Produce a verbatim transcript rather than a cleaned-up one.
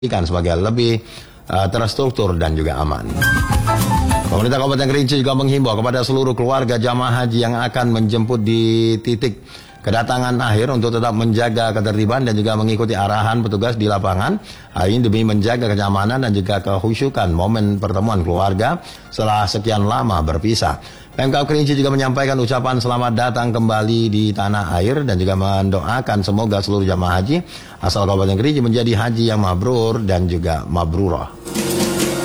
ikan sebagai lebih uh, terstruktur dan juga aman. Pemerintah Kabupaten Kerinci juga menghimbau kepada seluruh keluarga jamaah haji yang akan menjemput di titik kedatangan akhir untuk tetap menjaga ketertiban dan juga mengikuti arahan petugas di lapangan. Hal ini demi menjaga kenyamanan dan juga kehusyukan momen pertemuan keluarga setelah sekian lama berpisah. Pemkab Kerinci juga menyampaikan ucapan selamat datang kembali di tanah air dan juga mendoakan semoga seluruh jamaah haji asal Kabupaten Kerinci menjadi haji yang mabrur dan juga mabrurah.